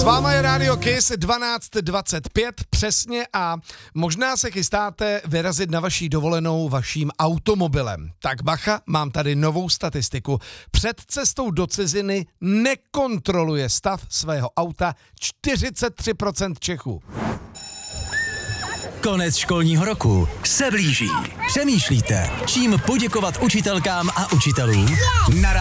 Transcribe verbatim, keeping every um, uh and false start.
váma je Radio Kiss dvanáct dvacet pět přesně a možná se chystáte vyrazit na vaší dovolenou vaším automobilem. Tak bacha, mám tady novou statistiku. Před cestou do ciziny nekontroluje stav svého auta čtyřicet tři procent Čechů. Konec školního roku se blíží. Přemýšlíte, čím poděkovat učitelkám a učitelům? Na